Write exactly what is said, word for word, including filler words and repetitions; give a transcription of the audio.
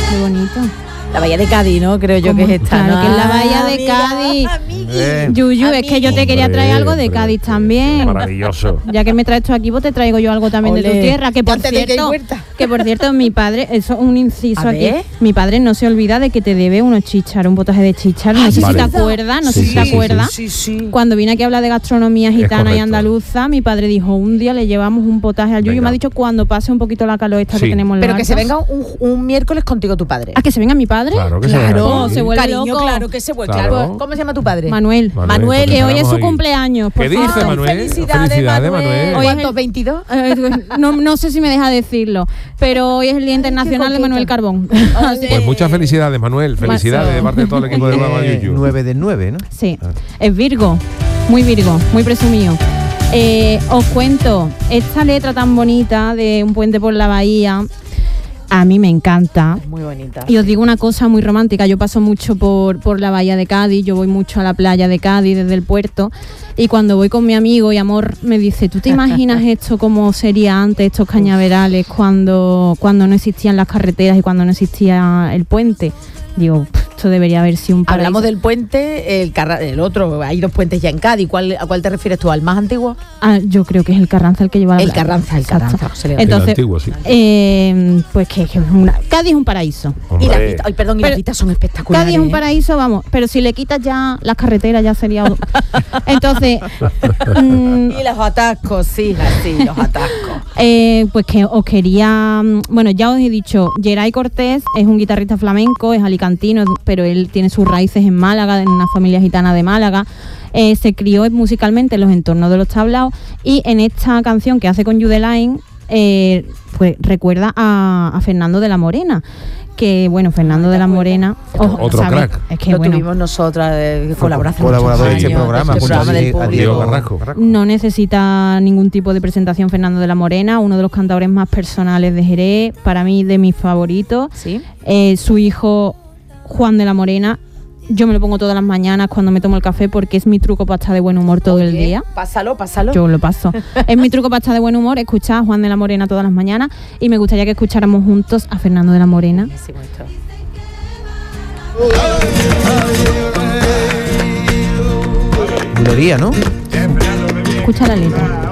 Qué bonito. La bahía de Cádiz, ¿no? Creo yo que es esta. Claro, ¿no? que es la bahía de Cádiz. Eh, Yuyu, es que yo te quería Hombre, traer algo de hombre, Cádiz también. Maravilloso. Ya que me traes tú aquí, pues te traigo yo algo también de Olé. tu tierra. Que Ya por te doy cierto, vuelta. que por cierto, mi padre, eso es un inciso A aquí. ver. Mi padre no se olvida de que te debe unos chícharos, un potaje de chícharos. No sé vale. si te acuerdas, no Sí, sé si sí, te sí, acuerdas. Sí, sí. Cuando vine aquí a hablar de gastronomía gitana y correcto. andaluza, mi padre dijo, un día le llevamos un potaje al Yuyu. Venga. Me ha dicho cuando pase un poquito la calor esta Sí. que tenemos en Pero el que se alto. venga un, un miércoles contigo tu padre. ¿A que se venga mi padre? Claro que Claro, se se vuelve cariño, loco. claro que se vuelve. Claro. Claro. ¿Cómo se llama tu padre? Manuel. Manuel, Manuel, te Que hoy es esperamos su ahí. cumpleaños. por ¿Qué dice cierto. Manuel? Felicidades, Felicidades, Manuel. Manuel. Hoy es ¿Cuántos? el- ¿veintidós? Eh, no, no sé si me deja decirlo, pero hoy es el Día Internacional de coqueta. Manuel Carbón. Así Pues que- muchas felicidades, Manuel. Felicidades de parte de todo el equipo de Brava Yuyu. nueve del nueve, ¿no? Sí, es Virgo, muy Virgo, muy presumido. Eh, os cuento, esta letra tan bonita de Un puente por la bahía, a mí me encanta. Muy bonita. Y os digo una cosa muy romántica, yo paso mucho por, por la bahía de Cádiz, yo voy mucho a la playa de Cádiz desde el puerto, y cuando voy con mi amigo y Amor me dice, ¿tú te imaginas esto como sería antes, estos cañaverales, cuando, cuando no existían las carreteras y cuando no existía el puente? Digo, "Pff, esto debería haber sido un paraíso". Hablamos del puente, el, Carra- el otro, hay dos puentes ya en Cádiz. ¿Cuál, ¿A cuál te refieres tú? ¿Al más antiguo? Ah, yo creo que es el Carranza el que lleva la El playa. Carranza, el Exacto. Carranza. se le da. El Entonces, antiguo, sí. eh, pues que, que es una- Cádiz es un paraíso. Y las Hombre. vistas, ay, perdón, y Pero las vistas son espectaculares. Cádiz es un ¿eh? paraíso, vamos, pero si le quitas ya las carreteras ya sería... otro. Entonces, mm, Y los atascos, sí, sí, los atascos. eh, pues que os quería... mm, Bueno, ya os he dicho, Geray Cortés es un guitarrista flamenco, es alicantino, pero él tiene sus raíces en Málaga, en una familia gitana de Málaga. Eh, se crió musicalmente en los entornos de los tablaos y en esta canción que hace con Judeline, eh, pues recuerda a, a Fernando de la Morena, que bueno, Fernando Ay, de ¿te la acuerdas? Morena, oh, Otro ¿sabes? crack. Es que Lo bueno, tuvimos nosotras, eh, colaboración. Colaborador de este programa, este junto programa a del Diego- a público. Diego Garrajo. no necesita ningún tipo de presentación Fernando de la Morena, uno de los cantadores más personales de Jerez, para mí de mis favoritos. Sí. Eh, su hijo Juan de la Morena, yo me lo pongo todas las mañanas cuando me tomo el café porque es mi truco para estar de buen humor todo el Oye, día. Pásalo, pásalo. Yo lo paso. Es mi truco para estar de buen humor, escuchar a Juan de la Morena todas las mañanas, y me gustaría que escucháramos juntos a Fernando de la Morena. Buenísimo esto. Bulería, ¿no? Escucha la letra.